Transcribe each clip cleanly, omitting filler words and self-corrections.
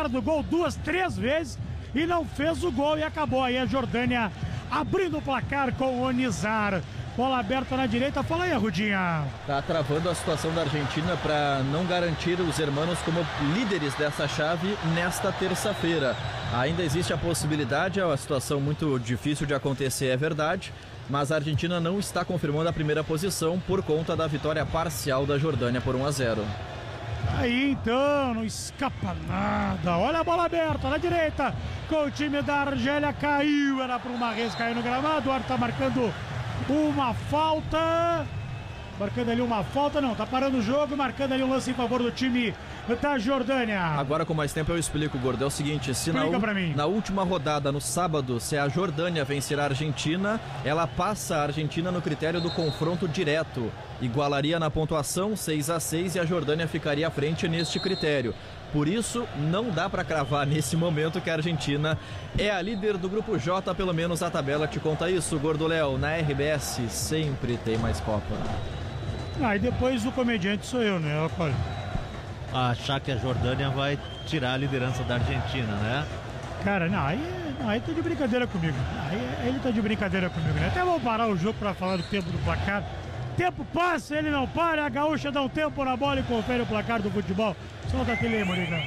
cara do gol 2, 3 vezes e não fez o gol e acabou aí a Jordânia abrindo o placar com o Nizar. Bola aberta na direita, fala aí, Rudinha. Tá travando a situação da Argentina para não garantir os hermanos como líderes dessa chave nesta terça-feira. Ainda existe a possibilidade, é uma situação muito difícil de acontecer, é verdade, mas a Argentina não está confirmando a primeira posição por conta da vitória parcial da Jordânia por 1-0. Aí então, não escapa nada. Olha a bola aberta na direita com o time da Argélia, caiu, era para o Marrez cair no gramado. O Ar tá marcando uma falta. Marcando ali uma falta, não, tá parando o jogo, marcando ali um lance em favor do time da Jordânia. Agora com mais tempo eu explico, Gordo, é o seguinte, se na última rodada, no sábado, se a Jordânia vencer a Argentina, ela passa a Argentina no critério do confronto direto, igualaria na pontuação 6-6 e a Jordânia ficaria à frente neste critério. Por isso, não dá para cravar nesse momento que a Argentina é a líder do grupo J, pelo menos a tabela te conta isso, Gordo Léo. Na RBS sempre tem mais Copa. E depois o comediante sou eu, né, Alcoli? Achar que a Jordânia vai tirar a liderança da Argentina, né? Cara, não, aí tá de brincadeira comigo. Aí ele tá de brincadeira comigo, né? Até vou parar o jogo pra falar do tempo do placar. Tempo passa, ele não para, a Gaúcha dá um tempo na bola e confere o placar do futebol. Solta aquele aí, Morica.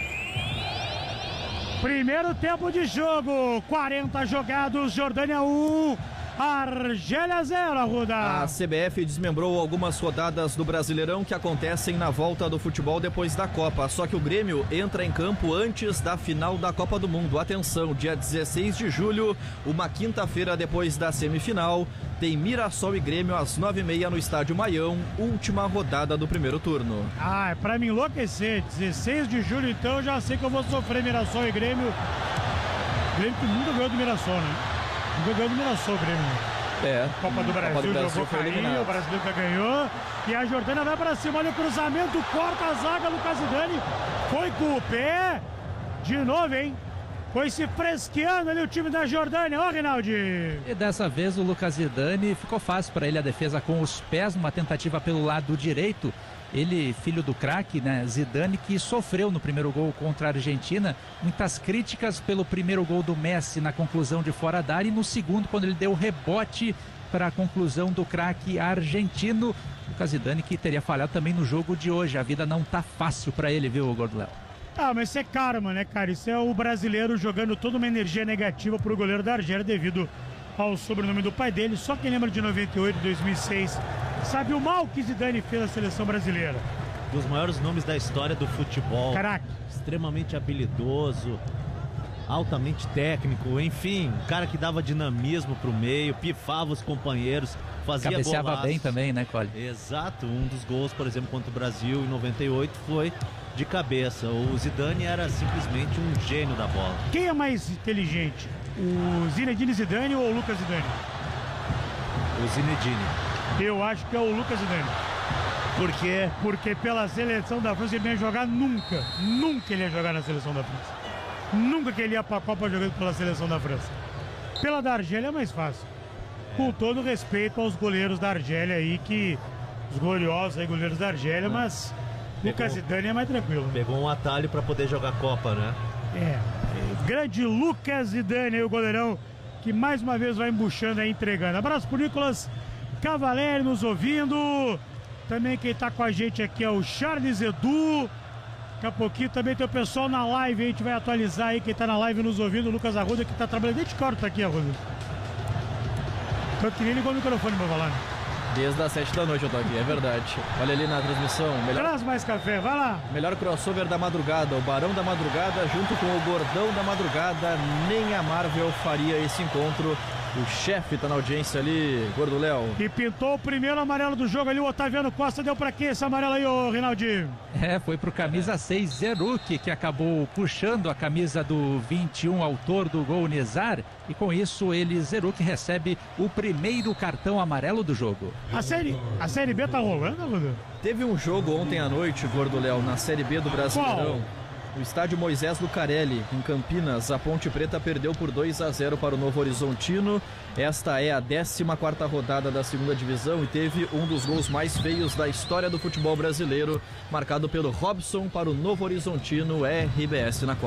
Primeiro tempo de jogo, 40 jogados, Jordânia 1, Argélia 0, Arruda. A CBF desmembrou algumas rodadas do Brasileirão que acontecem na volta do futebol depois da Copa. Só que o Grêmio entra em campo antes da final da Copa do Mundo. Atenção, dia 16 de julho, uma quinta-feira depois da semifinal, tem Mirassol e Grêmio às 9h30 no Estádio Maião, última rodada do primeiro turno. É pra me enlouquecer. 16 de julho, então, eu já sei que eu vou sofrer Mirassol e Grêmio. Grêmio que nunca ganhou do Mirassol, né? Nunca ganhou do Mirassol, Grêmio. Copa do Brasil jogou carinho, o Brasil já ganhou. E a Jordânia vai pra cima, olha o cruzamento, corta a zaga, Lucas Zidane. Foi com o pé. De novo, hein? Foi se fresqueando ali o time da Jordânia, ó, Rinaldi. E dessa vez o Lucas Zidane ficou fácil para ele a defesa com os pés, numa tentativa pelo lado direito. Ele, filho do craque, né, Zidane, que sofreu no primeiro gol contra a Argentina. Muitas críticas pelo primeiro gol do Messi na conclusão de fora da área e no segundo, quando ele deu o rebote para a conclusão do craque argentino. Lucas Zidane que teria falhado também no jogo de hoje. A vida não tá fácil para ele, viu, Gordo Léo? Mas isso é karma, né, cara? Isso é o brasileiro jogando toda uma energia negativa pro goleiro da Argélia devido ao sobrenome do pai dele. Só quem lembra de 98, 2006, sabe o mal que Zidane fez na seleção brasileira. Dos maiores nomes da história do futebol. Caraca. Extremamente habilidoso, altamente técnico, enfim, um cara que dava dinamismo pro meio, pifava os companheiros, fazia golaço. Cabeceava bem também, né, Cole? Exato, um dos gols, por exemplo, contra o Brasil em 98 foi de cabeça. O Zidane era simplesmente um gênio da bola. Quem é mais inteligente? O Zinedine Zidane ou o Lucas Zidane? O Zinedine. Eu acho que é o Lucas Zidane. Por quê? Porque pela seleção da França ele não ia jogar nunca. Nunca ele ia jogar na seleção da França. Nunca que ele ia pra Copa jogando pela seleção da França. Pela da Argélia é mais fácil. Com todo respeito aos goleiros da Argélia aí, que os gloriosos aí, goleiros da Argélia, mas Lucas Zidane é mais tranquilo. Pegou um atalho pra poder jogar Copa, né? Grande Lucas Zidane aí, o goleirão, que mais uma vez vai embuchando aí, entregando. Abraço pro Nicolas Cavaleri nos ouvindo. Também quem tá com a gente aqui é o Charles Edu. Daqui a pouquinho também tem o pessoal na live, a gente vai atualizar aí quem tá na live nos ouvindo. O Lucas Arruda, que tá trabalhando desde que hora tá aqui, Arruda? Tanto que nem ligou o microfone pra falar, né? Desde as 7 da noite eu tô aqui, é verdade. Olha ali na transmissão. Traz mais café, vai lá. Melhor crossover da madrugada, o Barão da Madrugada junto com o Gordão da Madrugada. Nem a Marvel faria esse encontro. O chefe tá na audiência ali, Gordo Léo. E pintou o primeiro amarelo do jogo ali, o Otaviano Costa. Deu pra quê esse amarelo aí, ô Rinaldi? Foi pro camisa 6, Zeruc, que acabou puxando a camisa do 21, autor do gol Nizar. E com isso, Zeruc recebe o primeiro cartão amarelo do jogo. A Série B tá rolando, Gordo? Teve um jogo ontem à noite, Gordo Léo, na Série B do Brasileirão. No estádio Moisés Lucarelli, em Campinas, a Ponte Preta perdeu por 2-0 para o Novo Horizontino. Esta é a 14ª rodada da segunda divisão e teve um dos gols mais feios da história do futebol brasileiro, marcado pelo Robson para o Novo Horizontino. RBS na Copa.